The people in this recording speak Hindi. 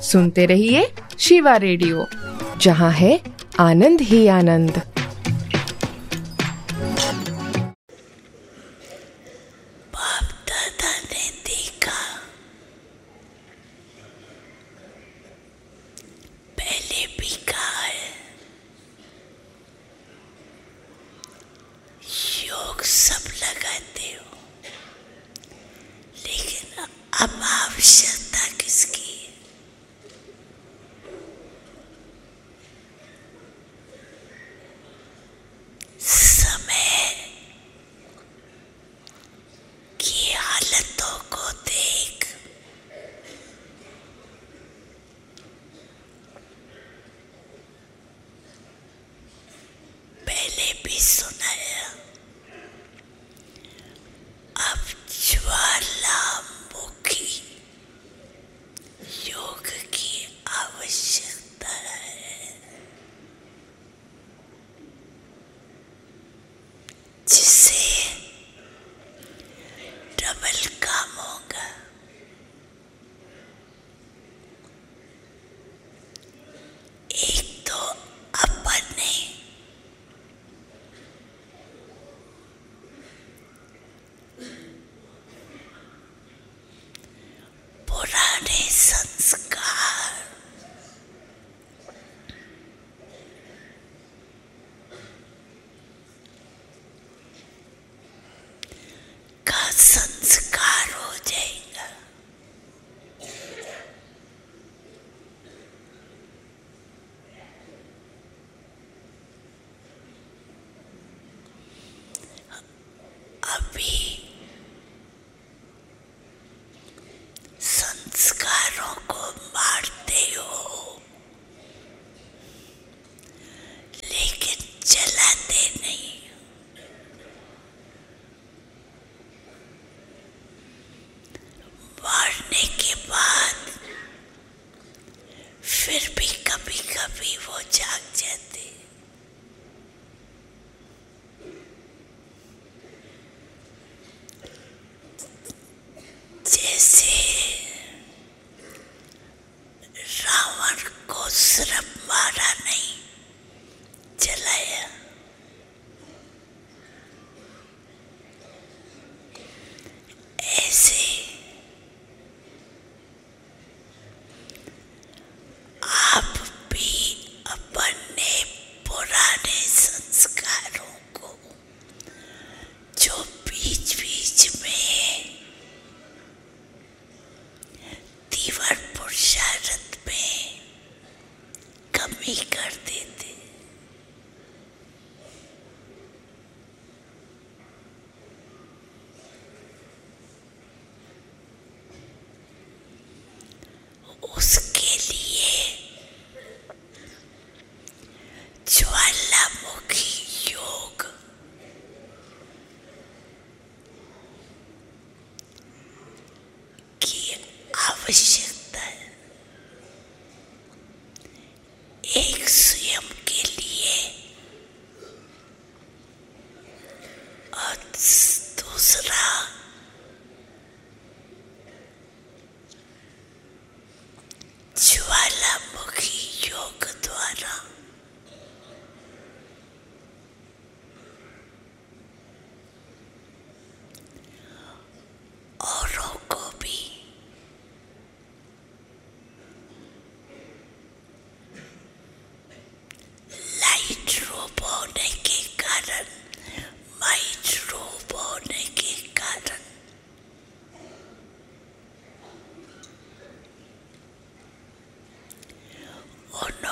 सुनते रहिए शिवा रेडियो, जहाँ है आनंद ही आनंद। बाप दादा ने देखा, पहले भी कहा है, योग सब लगाते हो, लेकिन अब आवश्यकता किसकी है? समय की हालतों को देख पहले भी सुनाया, अब ज्वालामुखी योग की आवश्यकता है, जिससे डबल काम होगा। एक तो अपने पुराने संस्कार का संस्कार हो जाएगा। अभी संस्कारों को मारते हो, लेकिन जलाते नहीं। मारने के बाद फिर भी कभी कभी वो जाग जाते। जैसे रावण को सिर्फ मारा नहीं, जलाया। ऐसे आप भी अपने पुराने संस्कारों को, जो बीच बीच में तीव्र पुरुषार्थ में कमी कर देते, उसके लिए ज्वालामुखी योग की आवश्यकता है। एक स्वयं के लिए और दूसरा ज्वालामुखी योग द्वारा औरों को भी लाइट रूप होने के कारण, माइट रूप होने के कारण उन्होंने